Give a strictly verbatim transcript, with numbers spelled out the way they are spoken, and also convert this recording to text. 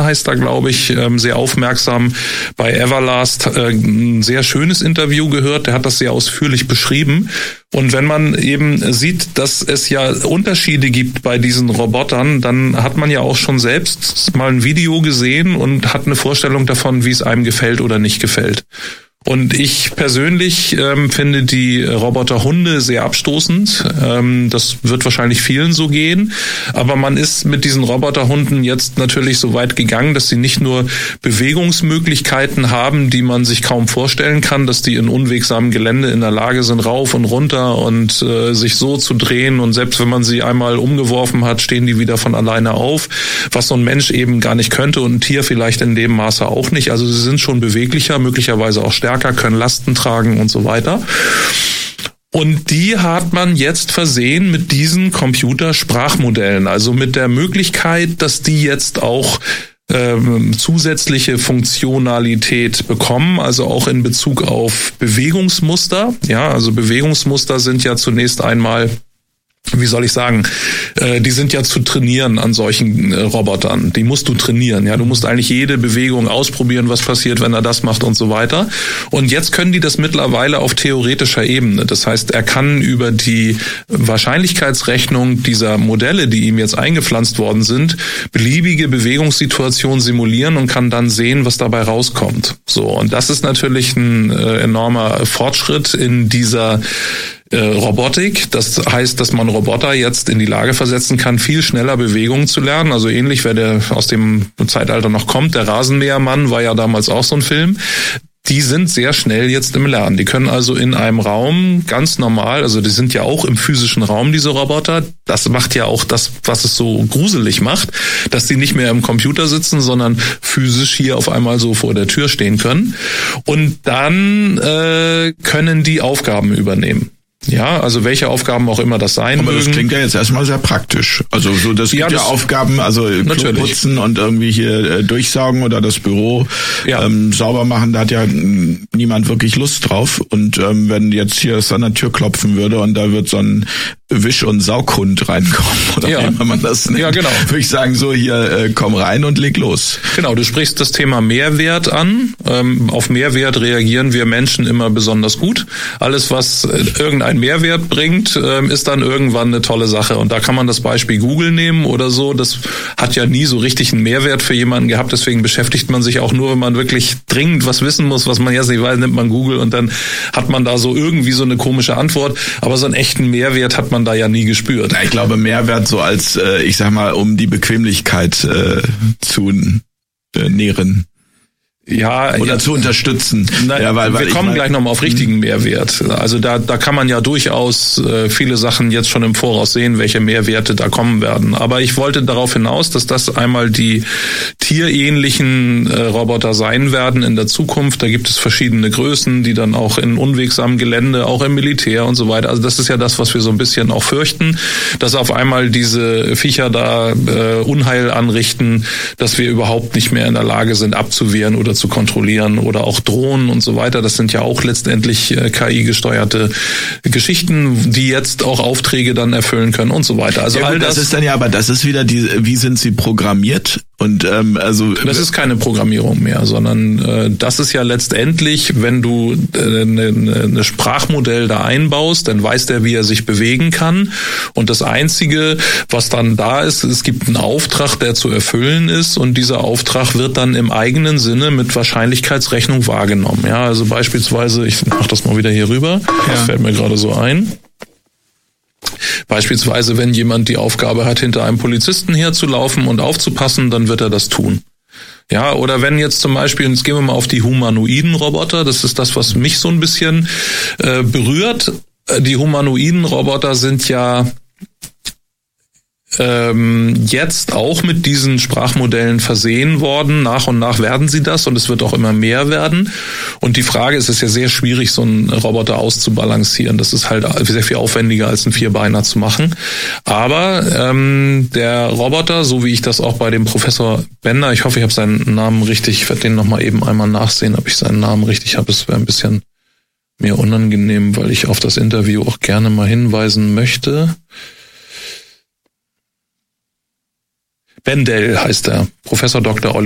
heißt er, glaube ich, sehr aufmerksam bei Everlast ein sehr schönes Interview gehört. Der hat das sehr ausführlich beschrieben. Und wenn man eben sieht, dass es ja Unterschiede gibt bei diesen Robotern, dann hat man ja auch schon selbst mal ein Video gesehen und hat eine Vorstellung davon, wie es einem gefällt oder nicht gefällt. Und ich persönlich ähm, finde die Roboterhunde sehr abstoßend. Ähm, das wird wahrscheinlich vielen so gehen. Aber man ist mit diesen Roboterhunden jetzt natürlich so weit gegangen, dass sie nicht nur Bewegungsmöglichkeiten haben, die man sich kaum vorstellen kann, dass die in unwegsamem Gelände in der Lage sind, rauf und runter und äh, sich so zu drehen. Und selbst wenn man sie einmal umgeworfen hat, stehen die wieder von alleine auf, was so ein Mensch eben gar nicht könnte und ein Tier vielleicht in dem Maße auch nicht. Also sie sind schon beweglicher, möglicherweise auch stärker, können Lasten tragen und so weiter. Und die hat man jetzt versehen mit diesen Computersprachmodellen, also mit der Möglichkeit, dass die jetzt auch ähm, zusätzliche Funktionalität bekommen, also auch in Bezug auf Bewegungsmuster. Ja, also Bewegungsmuster sind ja zunächst einmal, wie soll ich sagen, äh, die sind ja zu trainieren an solchen äh, Robotern. Die musst du trainieren. Ja, du musst eigentlich jede Bewegung ausprobieren, was passiert, wenn er das macht und so weiter. Und jetzt können die das mittlerweile auf theoretischer Ebene. Das heißt, er kann über die Wahrscheinlichkeitsrechnung dieser Modelle, die ihm jetzt eingepflanzt worden sind, beliebige Bewegungssituationen simulieren und kann dann sehen, was dabei rauskommt. So, und das ist natürlich ein äh, enormer Fortschritt in dieser Äh, Robotik. Das heißt, dass man Roboter jetzt in die Lage versetzen kann, viel schneller Bewegungen zu lernen. Also ähnlich, wer der aus dem Zeitalter noch kommt, der Rasenmähermann war ja damals auch so ein Film. Die sind sehr schnell jetzt im Lernen. Die können also in einem Raum ganz normal, also die sind ja auch im physischen Raum, diese Roboter. Das macht ja auch das, was es so gruselig macht, dass die nicht mehr im Computer sitzen, sondern physisch hier auf einmal so vor der Tür stehen können. Und dann äh, können die Aufgaben übernehmen. Ja, also welche Aufgaben auch immer das sein Aber mögen. das klingt ja jetzt erstmal sehr praktisch. Also so, das gibt ja, das ja Aufgaben, also Klo putzen und irgendwie hier äh, durchsaugen oder das Büro ja. ähm, sauber machen, da hat ja m, niemand wirklich Lust drauf. Und ähm, wenn jetzt hier es an der Tür klopfen würde und da wird so ein Wisch- und Saughund reinkommen, oder ja. wie man das nennt, ja, genau. würde ich sagen, so hier, äh, komm rein und leg los. Genau, du sprichst das Thema Mehrwert an. Ähm, auf Mehrwert reagieren wir Menschen immer besonders gut. Alles, was äh, irgendein Mehrwert bringt, ähm, ist dann irgendwann eine tolle Sache. Und da kann man das Beispiel Google nehmen oder so. Das hat ja nie so richtig einen Mehrwert für jemanden gehabt. Deswegen beschäftigt man sich auch nur, wenn man wirklich dringend was wissen muss, was man jetzt nicht weiß, nimmt man Google und dann hat man da so irgendwie so eine komische Antwort. Aber so einen echten Mehrwert hat man da ja nie gespürt. Ich glaube, Mehrwert so als, äh, ich sag mal, um die Bequemlichkeit äh, zu äh, nähren. Ja, oder ja, zu unterstützen. Na, ja, weil, weil wir kommen ich mein, gleich nochmal auf richtigen Mehrwert. Also da, da kann man ja durchaus äh, viele Sachen jetzt schon im Voraus sehen, welche Mehrwerte da kommen werden. Aber ich wollte darauf hinaus, dass das einmal die tierähnlichen äh, Roboter sein werden in der Zukunft. Da gibt es verschiedene Größen, die dann auch in unwegsamem Gelände, auch im Militär und so weiter. Also das ist ja das, was wir so ein bisschen auch fürchten, dass auf einmal diese Viecher da äh, Unheil anrichten, dass wir überhaupt nicht mehr in der Lage sind abzuwehren oder zu kontrollieren oder auch Drohnen und so weiter. Das sind ja auch letztendlich K I-gesteuerte Geschichten, die jetzt auch Aufträge dann erfüllen können und so weiter. Also ja, all gut, das, das ist dann ja, aber das ist wieder die, wie sind sie programmiert? Und ähm, also das ist keine Programmierung mehr, sondern äh, das ist ja letztendlich, wenn du äh, ne, ne Sprachmodell da einbaust, dann weiß der, wie er sich bewegen kann. Und das Einzige, was dann da ist, es gibt einen Auftrag, der zu erfüllen ist, und dieser Auftrag wird dann im eigenen Sinne mit Wahrscheinlichkeitsrechnung wahrgenommen. Ja, also beispielsweise, ich mach das mal wieder hier rüber, ja. Das fällt mir gerade so ein. Beispielsweise, wenn jemand die Aufgabe hat, hinter einem Polizisten herzulaufen und aufzupassen, dann wird er das tun. Ja, oder wenn jetzt zum Beispiel, jetzt gehen wir mal auf die humanoiden Roboter, das ist das, was mich so ein bisschen äh, berührt. Die humanoiden Roboter sind ja ähm, jetzt auch mit diesen Sprachmodellen versehen worden. Nach und nach werden sie das, und es wird auch immer mehr werden. Und die Frage ist, es ist ja sehr schwierig, so einen Roboter auszubalancieren. Das ist halt sehr viel aufwendiger, als einen Vierbeiner zu machen. Aber ähm, der Roboter, so wie ich das auch bei dem Professor Bender, ich hoffe, ich habe seinen Namen richtig, ich werde den nochmal eben einmal nachsehen, ob ich seinen Namen richtig habe. Es wäre ein bisschen mir unangenehm, weil ich auf das Interview auch gerne mal hinweisen möchte. Bendel heißt er, Professor Doktor